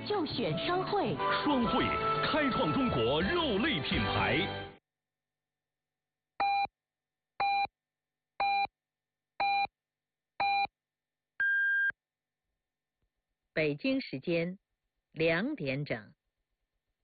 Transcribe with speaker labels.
Speaker 1: 就选双汇。
Speaker 2: 双汇开创中国肉类品牌。
Speaker 3: 北京时间2点整。